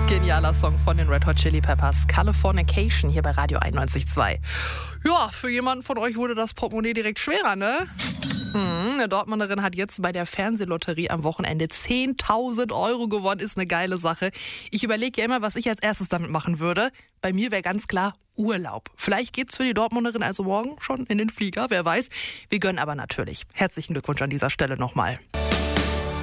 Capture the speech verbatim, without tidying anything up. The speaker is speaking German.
Genialer Song von den Red Hot Chili Peppers. Californication hier bei Radio einundneunzig Komma zwei. Ja, für jemanden von euch wurde das Portemonnaie direkt schwerer, ne? Hm, eine Dortmunderin hat jetzt bei der Fernsehlotterie am Wochenende zehntausend Euro gewonnen. Ist eine geile Sache. Ich überlege ja immer, was ich als erstes damit machen würde. Bei mir wäre ganz klar Urlaub. Vielleicht geht's für die Dortmunderin also morgen schon in den Flieger, wer weiß. Wir gönnen aber natürlich. Herzlichen Glückwunsch an dieser Stelle nochmal.